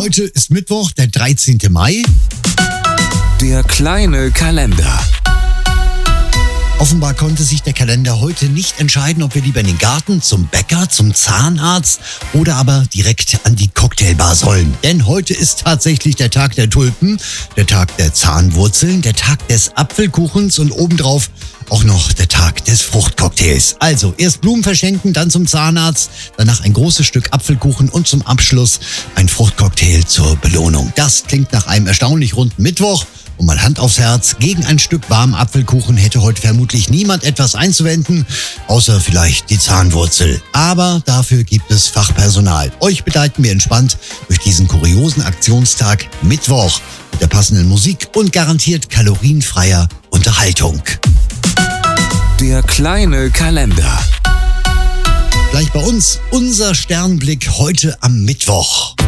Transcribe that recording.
Heute ist Mittwoch, der 13. Mai. Der kleine Kalender. Offenbar konnte sich der Kalender heute nicht entscheiden, ob wir lieber in den Garten, zum Bäcker, zum Zahnarzt oder aber direkt an die Cocktailbar sollen. Denn heute ist tatsächlich der Tag der Tulpen, der Tag der Zahnwurzeln, der Tag des Apfelkuchens und obendrauf auch noch der Tag des Fruchtcocktails. Also erst Blumen verschenken, dann zum Zahnarzt, danach ein großes Stück Apfelkuchen und zum Abschluss ein Fruchtcocktail zur Belohnung. Das klingt nach einem erstaunlich runden Mittwoch. Und mal Hand aufs Herz, gegen ein Stück warmen Apfelkuchen hätte heute vermutlich niemand etwas einzuwenden, außer vielleicht die Zahnwurzel. Aber dafür gibt es Fachpersonal. Euch begleiten wir entspannt durch diesen kuriosen Aktionstag Mittwoch mit der passenden Musik und garantiert kalorienfreier Unterhaltung. Der kleine Kalender. Gleich bei uns unser Sternblick heute am Mittwoch.